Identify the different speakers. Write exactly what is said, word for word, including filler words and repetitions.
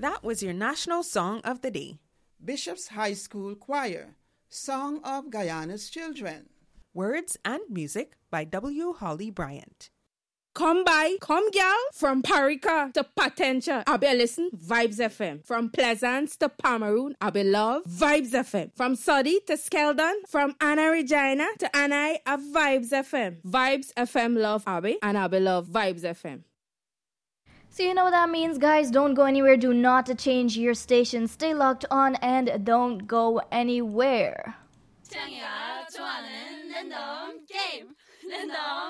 Speaker 1: That was your national song of the day.
Speaker 2: Bishop's High School Choir, Song of Guyana's Children.
Speaker 1: Words and music by W. Holly Bryant.
Speaker 3: Come by, come gal, from Parika to Patentia, I be listen Vibes F M. From Pleasance to Pomeroon, I be love Vibes F M. From Soddy to Skeldon, from Anna Regina to Anai, a Vibes F M. Vibes F M love Abby, and I be love Vibes F M.
Speaker 4: So you know what that means, guys. Don't go anywhere. Do not change your station. Stay locked on and don't go anywhere.